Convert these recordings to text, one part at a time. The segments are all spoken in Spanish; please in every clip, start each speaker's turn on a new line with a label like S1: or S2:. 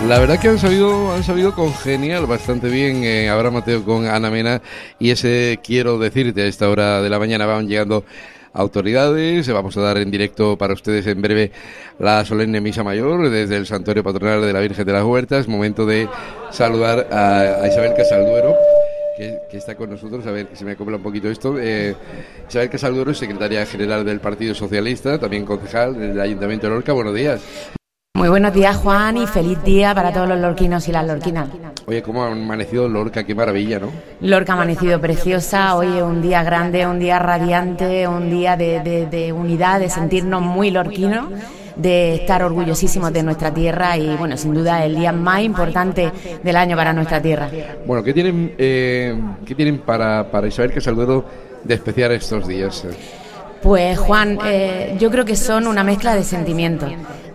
S1: La verdad que han sabido congeniar bastante bien Abraham Mateo con Ana Mena, y ese quiero decirte, a esta hora de la mañana van llegando autoridades. Vamos a dar en directo para ustedes en breve la solemne misa mayor desde el Santuario Patronal de la Virgen de las Huertas. Momento de saludar a Isabel Casalduero, que está con nosotros. A ver, que se me acopla un poquito esto. Isabel Casalduero, secretaria general del Partido Socialista, también concejal del Ayuntamiento de Lorca. Buenos días.
S2: Muy buenos días, Juan, y feliz día para todos los lorquinos y las lorquinas.
S1: Oye, ¿cómo ha amanecido Lorca? Qué maravilla, ¿no?
S2: Lorca ha amanecido preciosa. Hoy es un día grande, un día radiante, un día de unidad, de sentirnos muy lorquinos, de estar orgullosísimos de nuestra tierra y, bueno, sin duda el día más importante del año para nuestra tierra.
S1: Bueno, ¿qué tienen para Isabel Casalduero de especial estos días?
S2: Pues, Juan, yo creo que son una mezcla de sentimientos.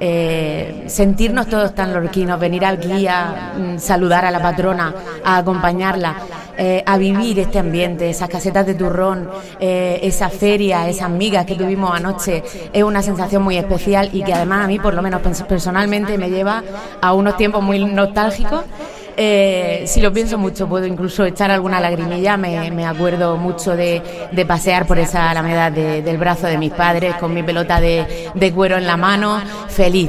S2: Sentirnos todos tan lorquinos, venir aquí a saludar a la patrona, a acompañarla, a vivir este ambiente, esas casetas de turrón, esa feria, esas migas que tuvimos anoche, es una sensación muy especial y que además a mí, por lo menos personalmente, me lleva a unos tiempos muy nostálgicos. Si lo pienso mucho, puedo incluso echar alguna lagrimilla. Me acuerdo mucho de pasear por esa alameda del brazo de mis padres con mi pelota de cuero en la mano, feliz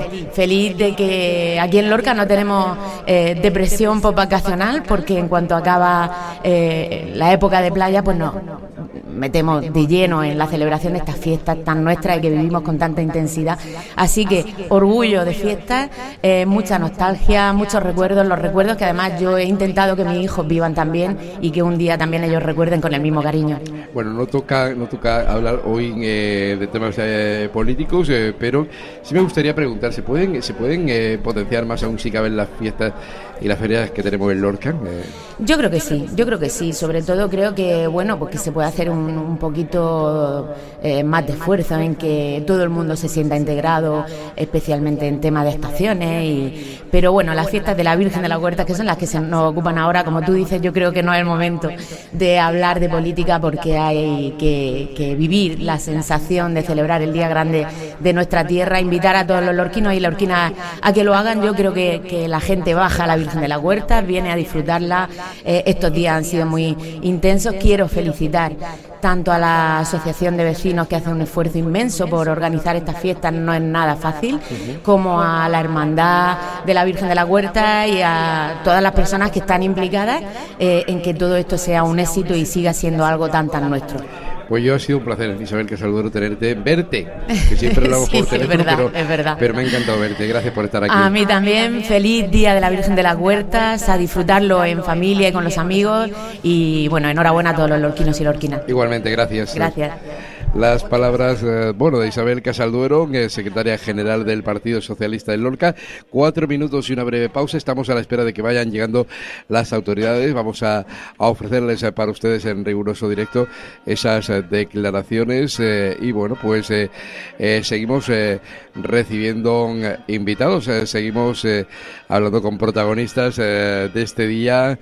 S2: de que aquí en Lorca no tenemos depresión postvacacional, porque en cuanto acaba la época de playa, pues nos metemos de lleno en la celebración de estas fiestas tan nuestras y que vivimos con tanta intensidad. Así que orgullo de fiestas, mucha nostalgia, muchos recuerdos, los recuerdos que además yo he intentado que mis hijos vivan también y que un día también ellos recuerden con el mismo cariño.
S1: Bueno, no toca hablar hoy de temas políticos, pero sí me gustaría preguntar, ¿se pueden potenciar más aún si caben las fiestas y las ferias que tenemos en Lorca?
S2: Yo creo que sí, sobre todo creo que, bueno, pues que se puede hacer un poquito más de esfuerzo en que todo el mundo se sienta integrado, especialmente en tema de estaciones, pero bueno, las fiestas de la Virgen de la Huerta, que son las que se nos ocupan ahora, como tú dices, yo creo que no es el momento de hablar de política, porque hay que vivir la sensación de celebrar el día grande de nuestra tierra, invitar a todos los lorquinos y lorquinas a que lo hagan. Yo creo que la gente baja a la Virgen de la Huerta, viene a disfrutarla. Estos días han sido muy intensos. Quiero felicitar tanto a la asociación de vecinos, que hace un esfuerzo inmenso por organizar estas fiestas, no es nada fácil, como a la hermandad de la Virgen de la Huerta y a todas las personas que están implicadas en que todo esto sea un éxito y siga siendo algo tan nuestro.
S1: Pues yo ha sido un placer, Isabel Casalduero, verte, que siempre lo hago por teléfono,
S2: es verdad.
S1: Pero me ha encantado verte. Gracias por estar aquí.
S2: A mí también. Feliz Día de la Virgen de las Huertas, a disfrutarlo en familia y con los amigos, y bueno, enhorabuena a todos los lorquinos y lorquinas.
S1: Igualmente, gracias.
S2: Gracias.
S1: Las palabras de Isabel Casalduero, secretaria general del Partido Socialista de Lorca. 4 minutos y una breve pausa. Estamos a la espera de que vayan llegando las autoridades. Vamos a ofrecerles para ustedes en riguroso directo esas declaraciones y bueno, pues seguimos recibiendo invitados, seguimos hablando con protagonistas de este día.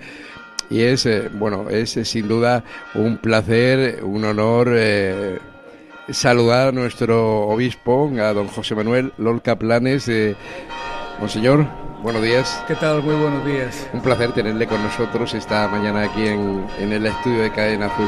S1: Y es sin duda un placer, un honor saludar a nuestro obispo, a don José Manuel Lorca Planes. Monseñor, buenos días.
S3: ¿Qué tal? Muy buenos días.
S1: Un placer tenerle con nosotros esta mañana aquí en el estudio de Cadena Azul.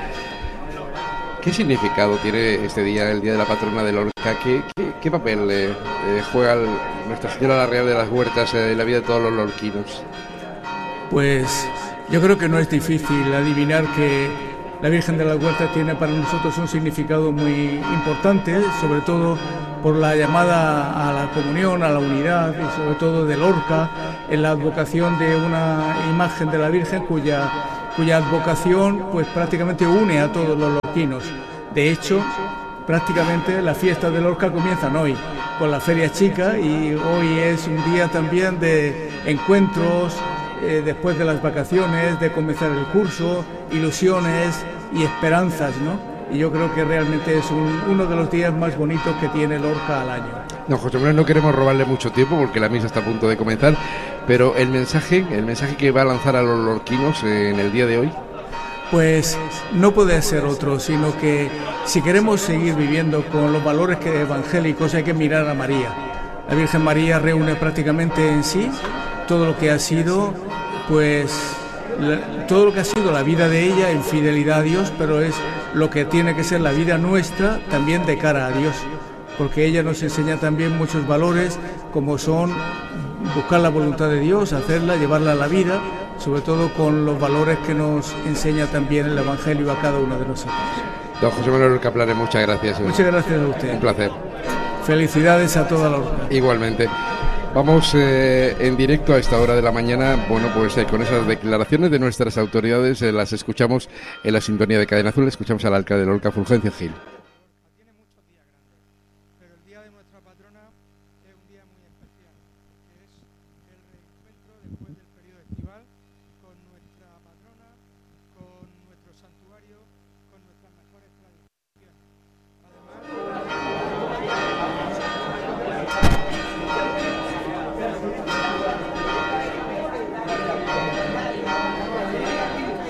S1: ¿Qué significado tiene este día, el Día de la Patrona de Lorca? ¿Qué papel juega Nuestra Señora la Real de las Huertas en la vida de todos los lorquinos?
S3: Pues yo creo que no es difícil adivinar que la Virgen de las Huertas tiene para nosotros un significado muy importante, sobre todo por la llamada a la comunión, a la unidad, y sobre todo de Lorca, en la advocación de una imagen de la Virgen cuya advocación pues prácticamente une a todos los lorquinos. De hecho, prácticamente las fiestas de Lorca comienzan hoy con la Feria Chica, y hoy es un día también de encuentros después de las vacaciones, de comenzar el curso, ilusiones y esperanzas, ¿no? Y yo creo que realmente es uno de los días más bonitos que tiene Lorca al año.
S1: No, José Manuel, no queremos robarle mucho tiempo porque la misa está a punto de comenzar, pero el mensaje que va a lanzar a los lorquinos en el día de hoy.
S3: Pues no puede ser otro, sino que si queremos seguir viviendo con los valores evangélicos hay que mirar a María. La Virgen María reúne prácticamente en sí todo lo que ha sido, pues todo lo que ha sido la vida de ella en fidelidad a Dios, pero es lo que tiene que ser la vida nuestra también de cara a Dios, porque ella nos enseña también muchos valores, como son buscar la voluntad de Dios, hacerla, llevarla a la vida, sobre todo con los valores que nos enseña también el Evangelio a cada uno de nosotros.
S1: Don José Manuel Caplanes, muchas gracias.
S3: Muchas gracias a usted.
S1: Un placer.
S3: Felicidades a toda la Lorca.
S1: Igualmente. Vamos en directo a esta hora de la mañana, bueno, pues con esas declaraciones de nuestras autoridades, las escuchamos en la sintonía de Cadena Azul, escuchamos al alcalde de Lorca, Fulgencio Gil.